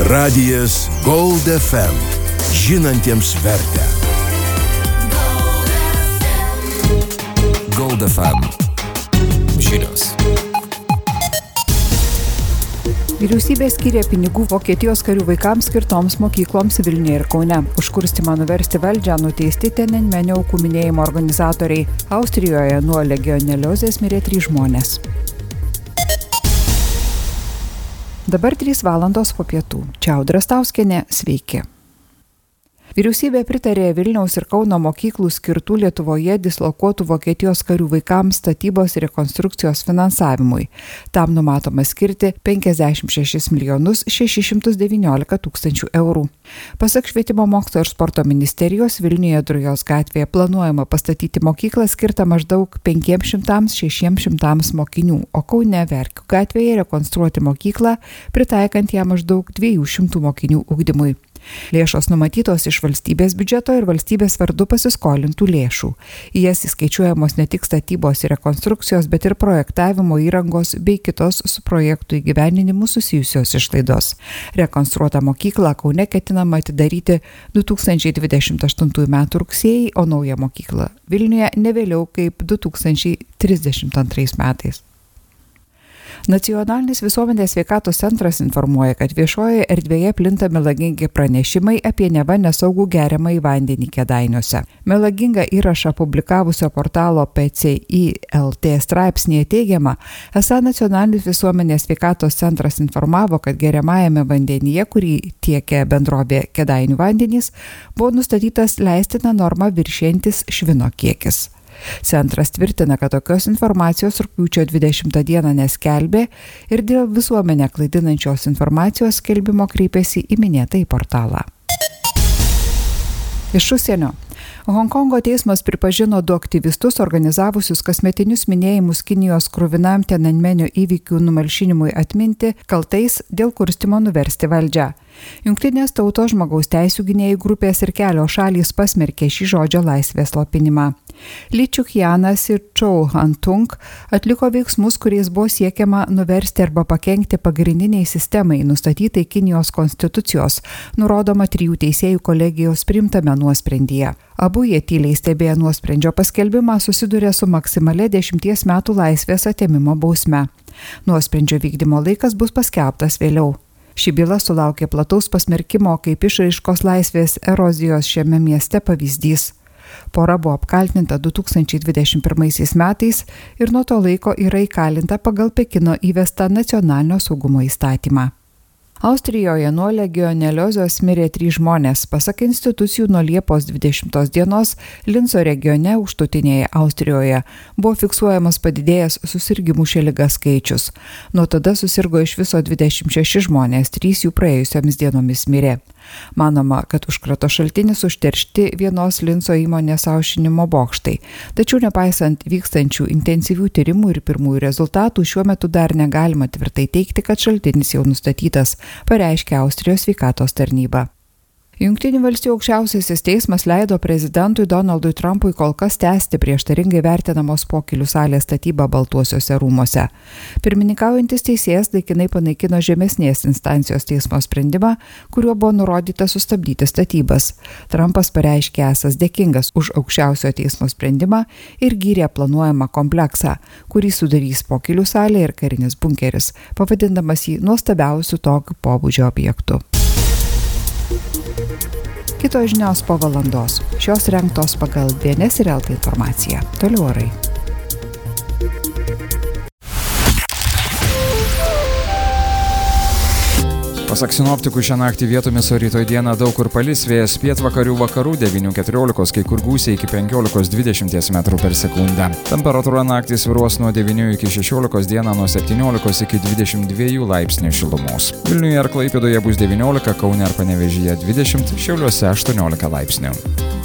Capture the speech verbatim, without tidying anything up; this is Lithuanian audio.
Radijas Gold F M. Žinantiems vertę. Gold F M. Žinios. Vyriausybė skiria pinigų Vokietijos karių vaikams skirtoms mokykloms Vilniuje ir Kaune. Už kurstymą nuversti valdžią nuteisti Tiananmenio aukų minėjimo organizatoriai. Austrijoje nuo legioneliozės mirė trys žmonės. Dabar trys valandos po pietų. Čia Audra Stauskienė, sveiki. Vyriausybė pritarė Vilniaus ir Kauno mokyklų skirtų Lietuvoje dislokuotų Vokietijos karių vaikams statybos ir rekonstrukcijos finansavimui. Tam numatoma skirti penkiasdešimt šešis milijonus šešis šimtus devyniolika tūkstančių eurų. Pasak Švietimo mokslo ir sporto ministerijos, Vilniuje Drujos gatvėje planuojama pastatyti mokyklą skirtą maždaug penkiems šimtams šešiems šimtams mokinių, o Kaune Verkių gatvėje rekonstruoti mokyklą, pritaikant ją maždaug dviejų šimtų mokinių ugdymui. Lėšos numatytos iš valstybės biudžeto ir valstybės vardu pasiskolintų lėšų. Į jas įskaičiuojamos ne tik statybos ir rekonstrukcijos, bet ir projektavimo įrangos bei kitos su projektų įgyvendinimu susijusios išlaidos. Rekonstruotą mokyklą Kaune ketinama atidaryti du tūkstančiai dvidešimt aštuntųjų metų rugsėjį, o naują mokyklą Vilniuje ne vėliau kaip du tūkstančiai trisdešimt antrais metais. Nacionalinis visuomenės sveikatos centras informuoja, kad viešojoje erdvėje plinta melagingi pranešimai apie neva nesaugų geriamąjį vandenį Kėdainiuose. Melagingą įrašą publikavusio portalo P C I L T straipsnėje teigiama, esą Nacionalinis visuomenės sveikatos centras informavo, kad geriamajame vandenyje, kurį tiekia bendrovė Kėdainių vandenys, buvo nustatytas leistina norma viršijantis švino kiekis. Centras tvirtina, kad tokios informacijos rugpjūčio dvidešimtą dieną neskelbė ir dėl visuomenę klaidinančios informacijos skelbimo kreipėsi į minėtąjį portalą. Iš užsienio. Honkongo teismas pripažino du aktyvistus organizavusius kasmetinius minėjimus Kinijos kruvinam Tiananmenio įvykių numalšinimui atminti kaltais dėl kurstymo nuversti valdžią. Jungtinės tautos žmogaus teisių gynėjų grupės ir kelios šalys pasmerkė šį žodžio laisvės slopinimą. Li Čiukjanas ir Chou Han-tung atliko veiksmus, kuriais buvo siekiama nuversti arba pakenkti pagrindiniai sistemai nustatytai Kinijos konstitucijos, nurodoma trijų teisėjų kolegijos priimtame nuosprendyje. Abu jie tyliai stebėję nuosprendžio paskelbimą susidūrė su maksimale dešimties metų laisvės atėmimo bausme. Nuosprendžio vykdymo laikas bus paskelbtas vėliau. Ši byla sulaukė plataus pasmerkimo kaip išraiškos laisvės erozijos šiame mieste pavyzdys. Pora buvo apkaltinta du tūkstančiai dvidešimt pirmaisiais metais ir nuo to laiko yra įkalinta pagal Pekino įvestą nacionalinio saugumo įstatymą. Austrijoje nuo legioneliozės mirė trys žmonės. Pasak institucijų, nuo Liepos dvidešimtos dienos Linco regione užtutinėje Austrijoje buvo fiksuojamas padidėjęs susirgimų šia liga skaičius. Nuo tada susirgo iš viso dvidešimt šeši žmonės, trys jų praėjusiomis dienomis mirė. Manoma, kad užkrato šaltinis užteršti vienos Linco įmonės aušinimo bokštai. Tačiau nepaisant vykstančių intensyvių tyrimų ir pirmųjų rezultatų, šiuo metu dar negalima tvirtai teigti, kad šaltinis jau nustatytas, pareiškė Austrijos sveikatos tarnyba. Jungtinių valstijų aukščiausiasis teismas leido prezidentui Donaldui Trumpui kol kas tęsti prieštaringai vertinamos pokylių salės statybą Baltuosiuose rūmuose. Pirmininkaujantis teisėjas laikinai panaikino žemesnės instancijos teismo sprendimą, kuriuo buvo nurodyta sustabdyti statybas. Trumpas pareiškė esąs dėkingas už aukščiausiojo teismo sprendimą ir gyrė planuojamą kompleksą, kurį sudarys pokylių salė ir karinis bunkeris, pavadindamas jį nuostabiausiu tokio pobūdžio objektu. Kitos žinios po valandos. Šios rengtos pagal B N S ir L T informaciją. Toliau orai. Pasak sinoptikų, šią naktį vietomis, o rytoj dieną daug kur palis, vėjas pietvakarių vakarų devynių keturiolikos, kai kur gūsiai iki penkiolikos dvidešimt metrų per sekundę. Temperatūra naktį svyruos nuo devynių iki šešiolikos, dieną nuo septyniolikos iki dvidešimt dviejų laipsnių šilumos. Vilniuje ir Klaipėdoje bus devyniolika, Kaune ir Panevėžyje dvidešimt, Šiauliuose aštuoniolika laipsnių.